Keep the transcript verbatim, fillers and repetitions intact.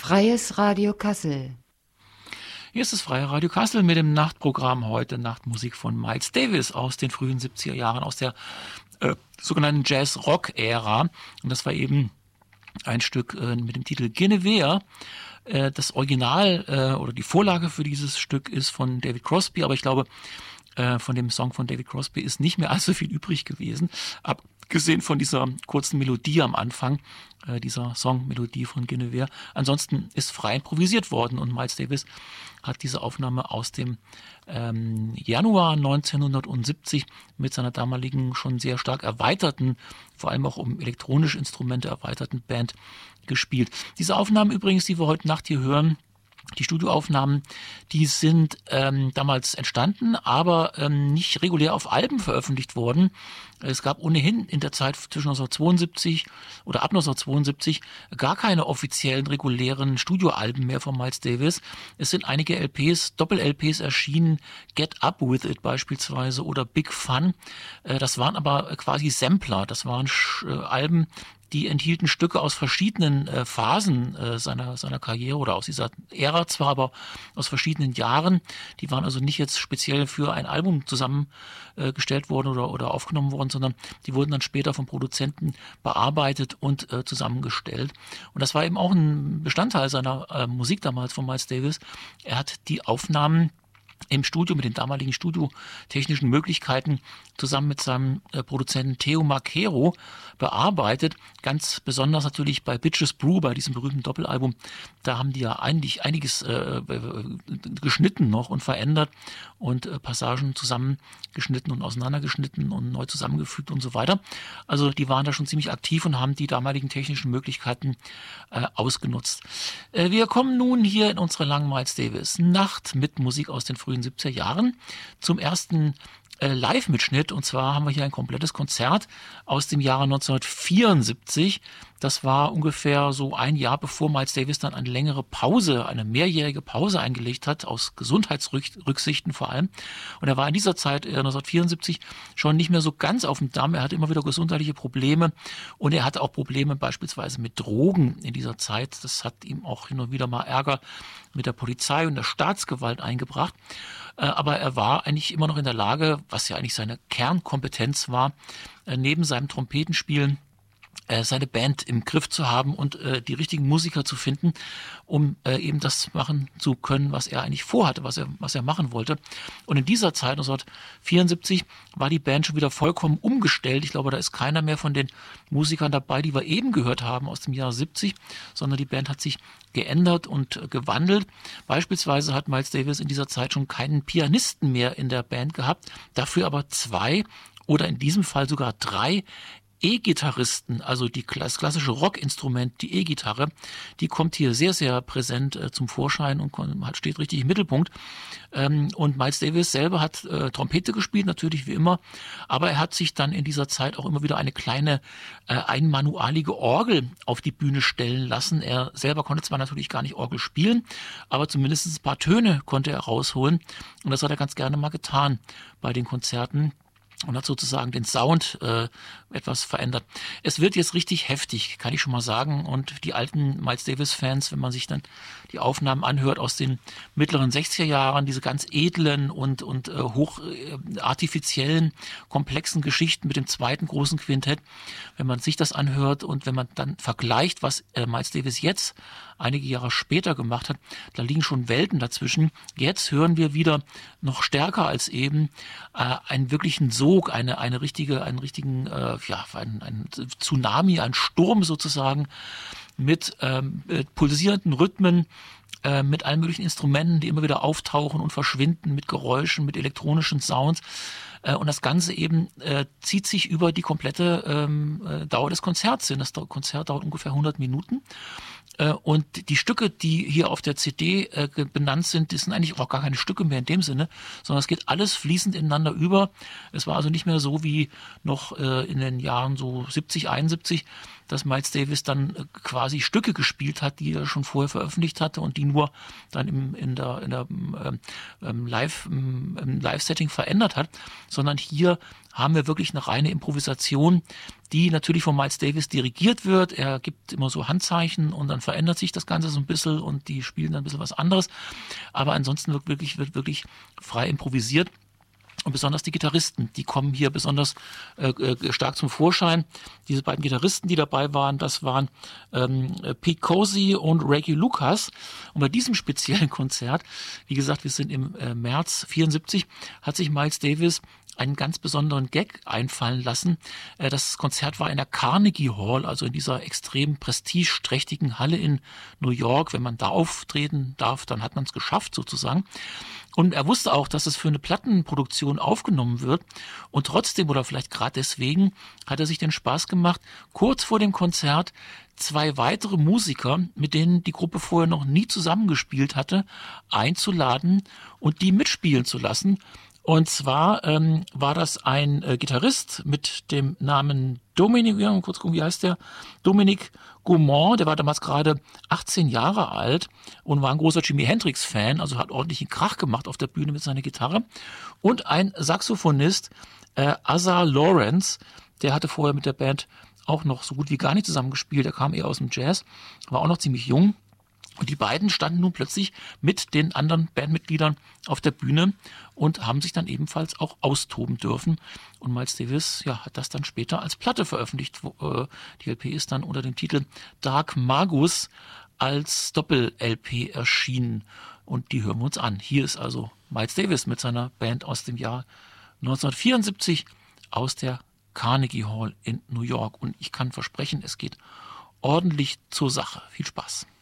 Freies Radio Kassel. Hier ist das Freie Radio Kassel mit dem Nachtprogramm heute Nachtmusik von Miles Davis aus den frühen siebziger Jahren, aus der äh, sogenannten Jazz-Rock-Ära. Und das war eben ein Stück äh, mit dem Titel Guinevere. Äh, das Original äh, oder die Vorlage für dieses Stück ist von David Crosby, aber ich glaube, äh, von dem Song von David Crosby ist nicht mehr allzu viel übrig gewesen. Abgesehen von dieser kurzen Melodie am Anfang, äh, dieser Songmelodie von Guinevere. Ansonsten ist frei improvisiert worden und Miles Davis hat diese Aufnahme aus dem ähm, Januar neunzehnhundertsiebzig mit seiner damaligen schon sehr stark erweiterten, vor allem auch um elektronische Instrumente erweiterten Band gespielt. Diese Aufnahmen übrigens, die wir heute Nacht hier hören, die Studioaufnahmen, die sind ähm, damals entstanden, aber ähm, nicht regulär auf Alben veröffentlicht worden. Es gab ohnehin in der Zeit zwischen neunzehnhundertzweiundsiebzig oder ab neunzehnhundertzweiundsiebzig gar keine offiziellen, regulären Studioalben mehr von Miles Davis. Es sind einige L Ps, Doppel-L Ps erschienen, Get Up With It beispielsweise oder Big Fun. Äh, das waren aber quasi Sampler, das waren äh, Alben, die enthielten Stücke aus verschiedenen äh, Phasen äh, seiner seiner Karriere oder aus dieser Ära zwar, aber aus verschiedenen Jahren. Die waren also nicht jetzt speziell für ein Album zusammengestellt äh, worden oder oder aufgenommen worden, sondern die wurden dann später vom Produzenten bearbeitet und äh, zusammengestellt. Und das war eben auch ein Bestandteil seiner äh, Musik damals von Miles Davis. Er hat die Aufnahmen im Studio mit den damaligen studiotechnischen Möglichkeiten zusammen mit seinem äh, Produzenten Theo Macero bearbeitet. Ganz besonders natürlich bei Bitches Brew, bei diesem berühmten Doppelalbum. Da haben die ja eigentlich einiges äh, geschnitten noch und verändert und äh, Passagen zusammengeschnitten und auseinandergeschnitten und neu zusammengefügt und so weiter. Also die waren da schon ziemlich aktiv und haben die damaligen technischen Möglichkeiten äh, ausgenutzt. Äh, wir kommen nun hier in unsere langen Miles Davis Nacht mit Musik aus den frühen siebziger Jahren zum ersten äh, Live-Mitschnitt. Und zwar haben wir hier ein komplettes Konzert aus dem Jahre neunzehnhundertvierundsiebzig. Das war ungefähr so ein Jahr, bevor Miles Davis dann eine längere Pause, eine mehrjährige Pause eingelegt hat, aus Gesundheitsrücksichten vor allem. Und er war in dieser Zeit, äh, neunzehnhundertvierundsiebzig, schon nicht mehr so ganz auf dem Damm. Er hatte immer wieder gesundheitliche Probleme und er hatte auch Probleme beispielsweise mit Drogen in dieser Zeit. Das hat ihm auch hin und wieder mal Ärger mit der Polizei und der Staatsgewalt eingebracht. Aber er war eigentlich immer noch in der Lage, was ja eigentlich seine Kernkompetenz war, neben seinem Trompetenspielen seine Band im Griff zu haben und äh, die richtigen Musiker zu finden, um äh, eben das machen zu können, was er eigentlich vorhatte, was er was er machen wollte. Und in dieser Zeit, neunzehnhundertvierundsiebzig, war die Band schon wieder vollkommen umgestellt. Ich glaube, da ist keiner mehr von den Musikern dabei, die wir eben gehört haben aus dem Jahr siebzig, sondern die Band hat sich geändert und äh, gewandelt. Beispielsweise hat Miles Davis in dieser Zeit schon keinen Pianisten mehr in der Band gehabt, dafür aber zwei oder in diesem Fall sogar drei E-Gitarristen, also die, das klassische Rockinstrument, die E-Gitarre, die kommt hier sehr, sehr präsent äh, zum Vorschein und hat, steht richtig im Mittelpunkt. Ähm, und Miles Davis selber hat äh, Trompete gespielt, natürlich wie immer, aber er hat sich dann in dieser Zeit auch immer wieder eine kleine äh, einmanualige Orgel auf die Bühne stellen lassen. Er selber konnte zwar natürlich gar nicht Orgel spielen, aber zumindest ein paar Töne konnte er rausholen und das hat er ganz gerne mal getan bei den Konzerten. Und hat sozusagen den Sound äh, etwas verändert. Es wird jetzt richtig heftig, kann ich schon mal sagen. Und die alten Miles Davis-Fans, wenn man sich dann die Aufnahmen anhört aus den mittleren sechziger Jahren, diese ganz edlen und und äh, hoch äh, artifiziellen, komplexen Geschichten mit dem zweiten großen Quintett, wenn man sich das anhört und wenn man dann vergleicht, was äh, Miles Davis jetzt einige Jahre später gemacht hat, da liegen schon Welten dazwischen. Jetzt hören wir wieder noch stärker als eben äh, einen wirklichen Sog, eine eine richtige, einen richtigen, äh, ja, ein, ein Tsunami, ein Sturm sozusagen mit ähm, pulsierenden Rhythmen, äh, mit allen möglichen Instrumenten, die immer wieder auftauchen und verschwinden, mit Geräuschen, mit elektronischen Sounds. Äh, und das Ganze eben äh, zieht sich über die komplette ähm, äh, Dauer des Konzerts hin. Das Konzert dauert ungefähr hundert Minuten. Und die Stücke, die hier auf der C D äh, benannt sind, das sind eigentlich auch gar keine Stücke mehr in dem Sinne, sondern es geht alles fließend ineinander über. Es war also nicht mehr so wie noch äh, in den Jahren so siebzig, einundsiebzig, dass Miles Davis dann äh, quasi Stücke gespielt hat, die er schon vorher veröffentlicht hatte und die nur dann im, in der, in der ähm, ähm, Live, im, im Live-Setting verändert hat, sondern hier haben wir wirklich eine reine Improvisation, die natürlich von Miles Davis dirigiert wird. Er gibt immer so Handzeichen und dann verändert sich das Ganze so ein bisschen und die spielen dann ein bisschen was anderes. Aber ansonsten wird wirklich, wird wirklich frei improvisiert. Und besonders die Gitarristen, die kommen hier besonders äh, stark zum Vorschein. Diese beiden Gitarristen, die dabei waren, das waren ähm, Pete Cozy und Reggie Lucas. Und bei diesem speziellen Konzert, wie gesagt, wir sind im äh, März vierundsiebzig, hat sich Miles Davis einen ganz besonderen Gag einfallen lassen. Äh, das Konzert war in der Carnegie Hall, also in dieser extrem prestigeträchtigen Halle in New York. Wenn man da auftreten darf, dann hat man es geschafft sozusagen. Und er wusste auch, dass es für eine Plattenproduktion aufgenommen wird. Und trotzdem, oder vielleicht gerade deswegen, hat er sich den Spaß gemacht, kurz vor dem Konzert zwei weitere Musiker, mit denen die Gruppe vorher noch nie zusammengespielt hatte, einzuladen und die mitspielen zu lassen. Und zwar ähm, war das ein äh, Gitarrist mit dem Namen Dominic, ja, kurz gucken, wie heißt der? Dominic Gaumont, der war damals gerade achtzehn Jahre alt und war ein großer Jimi Hendrix-Fan, also hat ordentlichen Krach gemacht auf der Bühne mit seiner Gitarre. Und ein Saxophonist, äh, Asa Lawrence, der hatte vorher mit der Band auch noch so gut wie gar nicht zusammengespielt, er kam eher aus dem Jazz, war auch noch ziemlich jung. Und die beiden standen nun plötzlich mit den anderen Bandmitgliedern auf der Bühne und haben sich dann ebenfalls auch austoben dürfen. Und Miles Davis, ja, hat das dann später als Platte veröffentlicht. Wo, äh, die L P ist dann unter dem Titel Dark Magus als Doppel-L P erschienen. Und die hören wir uns an. Hier ist also Miles Davis mit seiner Band aus dem Jahr neunzehnhundertvierundsiebzig aus der Carnegie Hall in New York. Und ich kann versprechen, es geht ordentlich zur Sache. Viel Spaß.